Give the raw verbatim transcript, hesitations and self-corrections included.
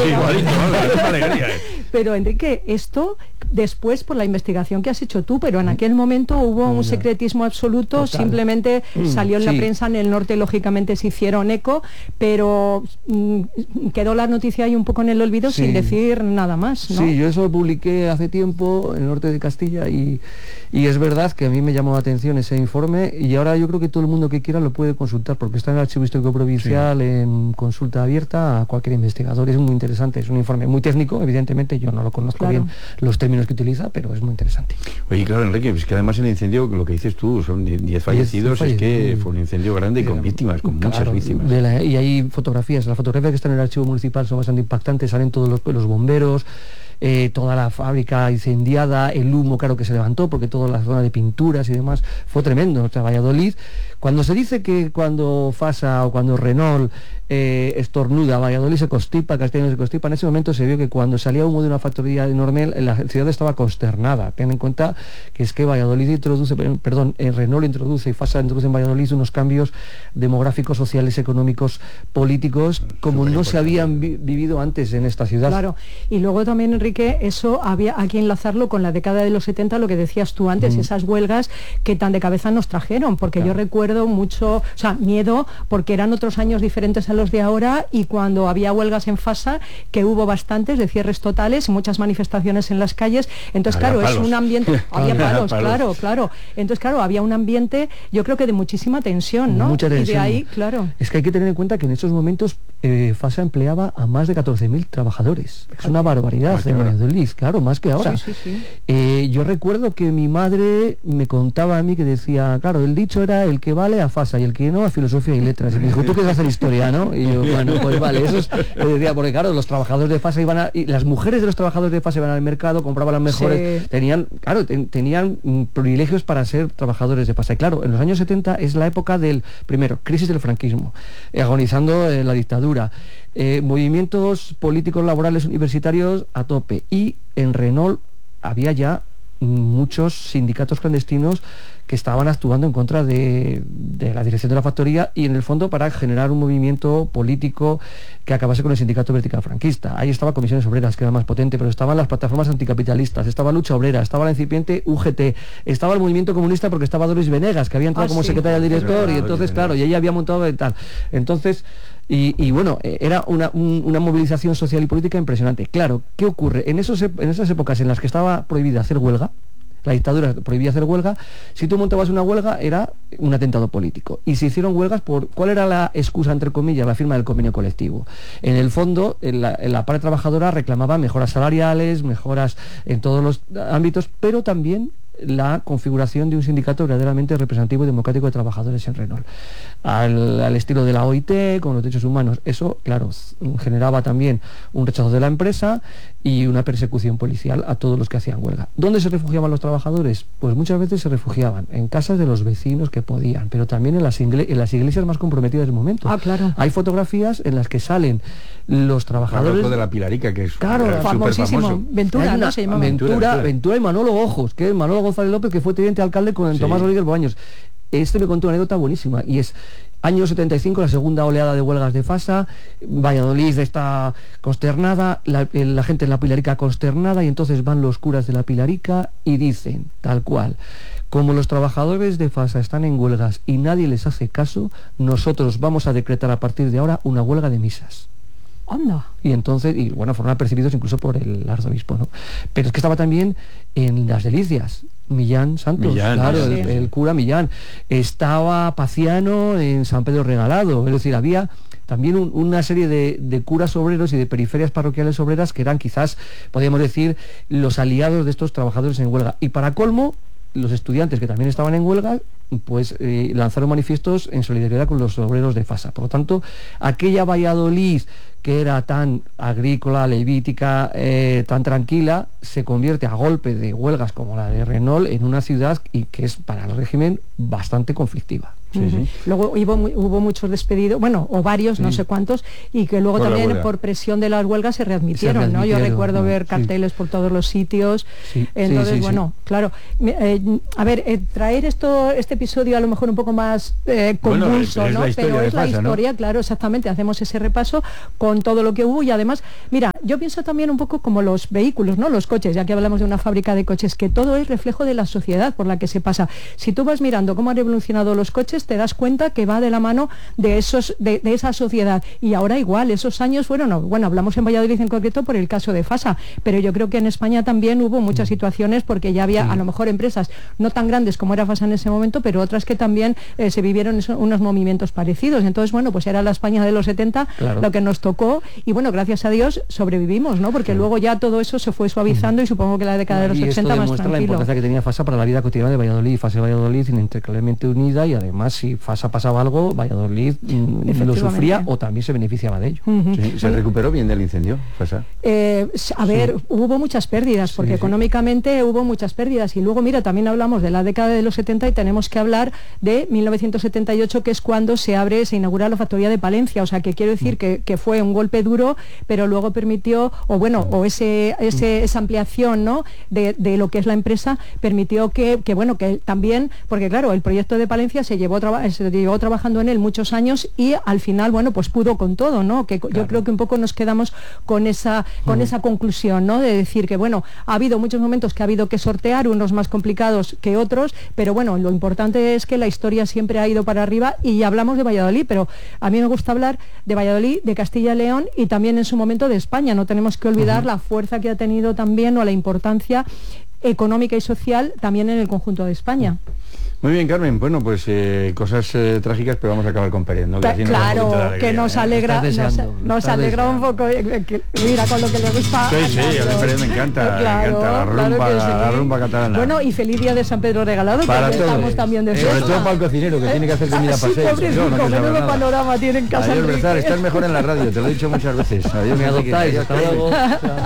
pero, igualito, es una alegría. Pero Enrique, esto después por la investigación que has hecho tú, pero en aquel momento hubo un secretismo absoluto. Total. Simplemente mm, salió en sí. la prensa, en el norte lógicamente se hicieron eco, pero mm, quedó la noticia ahí un poco en el olvido sí. sin decir nada más, ¿no? Sí, yo eso lo publiqué hace tiempo en el norte de Castilla y, y es verdad que a mí me llamó la atención ese informe y ahora yo creo que todo el mundo que quiera lo puede consultar porque está en el Archivo Histórico Provincial sí. en consulta abierta a cualquier investigador. Es muy interesante, es un informe muy técnico, evidentemente yo no lo conozco claro. bien los términos que utiliza, pero es muy interesante. Oye, claro, Enrique, es que además el incendio, lo que dices tú, son diez fallecidos, es que fue un incendio grande y con víctimas, con claro, muchas víctimas. La, y hay fotografías, las fotografías que están en el archivo municipal son bastante impactantes, salen todos los, los bomberos, eh, toda la fábrica incendiada, el humo claro que se levantó, porque toda la zona de pinturas y demás, fue tremendo. O sea, Valladolid, cuando se dice que cuando Fasa o cuando Renault eh, estornuda, Valladolid se constipa, Castellón se constipa, en ese momento se vio que cuando salía humo de una factoría enorme, la ciudad estaba consternada. Ten en cuenta que es que Valladolid introduce, perdón, eh, Renault introduce y Fasa introduce en Valladolid unos cambios demográficos, sociales, económicos, políticos, como no se habían vi vivido antes en esta ciudad. Claro, y luego también, Enrique, eso había hay que enlazarlo con la década de los setenta, lo que decías tú antes, mm. esas huelgas que tan de cabeza nos trajeron, porque claro. yo recuerdo mucho, o sea, miedo, porque eran otros años diferentes a los de ahora, y cuando había huelgas en Fasa, que hubo bastantes de cierres totales, muchas manifestaciones en las calles, entonces había claro, palos. Es un ambiente, había palos, palos, claro, claro, entonces claro, había un ambiente, yo creo que de muchísima tensión, ¿no? Mucha tensión. Y de ahí, claro. Es que hay que tener en cuenta que en estos momentos eh, Fasa empleaba a más de catorce mil trabajadores, es una barbaridad en Valladolid, claro, más que ahora. Sí, sí, sí. Eh, yo recuerdo que mi madre me contaba a mí que decía, claro, el dicho era el que vale a Fasa y el que no a filosofía y letras, y me dijo, tú qué vas a hacer historia, ¿no? Y yo, bueno, pues vale, eso es, le decía, porque claro, los trabajadores de Fasa iban a, y las mujeres de los trabajadores de Fasa iban al mercado, compraban las mejores, sí. tenían, claro, ten, tenían mm, privilegios para ser trabajadores de Fasa, y claro, en los años setenta es la época del, primero, crisis del franquismo, eh, agonizando eh, la dictadura, eh, movimientos políticos laborales universitarios a tope, y en Renault había ya muchos sindicatos clandestinos que estaban actuando en contra de, de la dirección de la factoría y en el fondo para generar un movimiento político que acabase con el sindicato vertical franquista. Ahí estaba Comisiones Obreras, que era más potente, pero estaban las plataformas anticapitalistas, estaba Lucha Obrera, estaba la incipiente U G T, estaba el movimiento comunista porque estaba Doris Venegas, que había entrado ah, como sí. secretaria del director, y entonces, claro, y ella había montado de tal. Entonces, y, y bueno, era una, un, una movilización social y política impresionante. Claro, ¿qué ocurre? En, esos, en esas épocas en las que estaba prohibida hacer huelga, la dictadura prohibía hacer huelga, si tú montabas una huelga era un atentado político, y se hicieron huelgas por, ¿cuál era la excusa entre comillas? La firma del convenio colectivo. En el fondo, en la, en la parte trabajadora reclamaba mejoras salariales, mejoras en todos los ámbitos, pero también la configuración de un sindicato verdaderamente representativo y democrático de trabajadores en Renault, al, al estilo de la O I T, con los derechos humanos. Eso, claro, generaba también un rechazo de la empresa y una persecución policial a todos los que hacían huelga. ¿Dónde se refugiaban los trabajadores? Pues muchas veces se refugiaban en casas de los vecinos que podían, pero también en las, igle en las iglesias más comprometidas del momento. Ah, claro. Hay fotografías en las que salen los trabajadores... Claro, de la Pilarica, que es claro, famosísimo. Famoso. Ventura, ¿no? Se llama Ventura, Ventura, Ventura y Manolo Ojos, que es Manolo González López, que fue teniente alcalde con sí. Tomás Rodríguez Boaños. Este me contó una anécdota buenísima, y es año setenta y cinco, la segunda oleada de huelgas de Fasa, Valladolid está consternada, la, la gente en la Pilarica consternada, y entonces van los curas de la Pilarica y dicen, tal cual, como los trabajadores de Fasa están en huelgas y nadie les hace caso, nosotros vamos a decretar a partir de ahora una huelga de misas. Anda. Y entonces, y bueno, fueron apercibidos incluso por el arzobispo, ¿no? Pero es que estaba también en Las Delicias, Millán Santos, Millán, claro, sí. el, el cura Millán. Estaba Paciano en San Pedro Regalado, es decir, había también un, una serie de, de curas obreros y de periferias parroquiales obreras que eran quizás, podríamos decir, los aliados de estos trabajadores en huelga. Y para colmo, los estudiantes que también estaban en huelga, pues eh, lanzaron manifiestos en solidaridad con los obreros de Fasa. Por lo tanto, aquella Valladolid que era tan agrícola, levítica, eh, tan tranquila, se convierte a golpe de huelgas como la de Renault en una ciudad y que es para el régimen bastante conflictiva. Sí, uh-huh. sí. Luego hubo, hubo muchos despedidos, bueno, o varios, sí. no sé cuántos, y que luego por también por presión de las huelgas se readmitieron, se readmitieron ¿no? Yo recuerdo no, ver carteles sí. por todos los sitios, sí. entonces, sí, sí, bueno, sí. claro. Eh, a ver, eh, traer esto este episodio a lo mejor un poco más eh, convulso, bueno, es, es ¿no? Pero es la Fasa, historia, ¿no? Claro, exactamente, hacemos ese repaso con todo lo que hubo, y además, mira, yo pienso también un poco como los vehículos, ¿no? Los coches, ya que hablamos de una fábrica de coches, que todo es reflejo de la sociedad por la que se pasa. Si tú vas mirando cómo han evolucionado los coches, te das cuenta que va de la mano de esos de, de esa sociedad. Y ahora igual, esos años fueron, bueno, hablamos en Valladolid en concreto por el caso de Fasa, pero yo creo que en España también hubo muchas situaciones porque ya había sí. a lo mejor empresas no tan grandes como era Fasa en ese momento, pero otras que también eh, se vivieron eso, unos movimientos parecidos. Entonces, bueno, pues era la España de los setenta claro. lo que nos tocó y bueno, gracias a Dios sobrevivimos, ¿no? Porque sí. luego ya todo eso se fue suavizando uh-huh. y supongo que la década de los y ochenta más demuestra tranquilo. La importancia que tenía Fasa para la vida cotidiana de Valladolid. Fasa y Valladolid inextricablemente unida y además si Fasa pasaba algo, Valladolid mm, lo sufría o también se beneficiaba de ello. Uh-huh. sí, ¿Se recuperó bien del incendio, Fasa? Eh, a ver, sí. hubo muchas pérdidas porque sí, económicamente sí. hubo muchas pérdidas y luego mira, también hablamos de la década de los setenta y tenemos que hablar de mil novecientos setenta y ocho que es cuando se abre, se inaugura la factoría de Palencia, o sea que quiero decir uh-huh. que, que fue un golpe duro, pero luego permitió, o bueno, o ese, ese uh-huh. esa ampliación, ¿no? de, de lo que es la empresa, permitió que, que bueno, que también, porque claro, el proyecto de Palencia se llevó, traba, se llevó trabajando en él muchos años y al final, bueno, pues pudo con todo, ¿no? Que claro. yo creo que un poco nos quedamos con esa, con uh-huh. esa conclusión, ¿no? De decir que, bueno, ha habido muchos momentos que ha habido que sortear, unos más complicados que otros, pero bueno, lo importante es que la historia siempre ha ido para arriba y hablamos de Valladolid, pero a mí me gusta hablar de Valladolid, de Castilla y León y también en su momento de España. No tenemos que olvidar uh-huh. la fuerza que ha tenido también o la importancia económica y social también en el conjunto de España. Muy bien, Carmen. Bueno, pues eh, cosas eh, trágicas, pero vamos a acabar con Pérez, ¿no? Que claro, nos alegría, que nos alegra, ¿eh? deseando, nos, nos alegra un poco. Eh, que, mira, con lo que le gusta. Sí, sí, a mí Pérez me encanta, claro, me encanta la rumba, claro sí. la rumba catalana. Bueno, y feliz día de San Pedro Regalado, para que todos. Estamos también de fiesta. Sobre todo para el cocinero, que eh, tiene que hacer comida para seis. Sí, no, no menudo panorama tiene en casa. Adiós, Brzar, estás mejor en la radio, te lo he dicho muchas veces. Adiós, me adoptáis, hasta luego.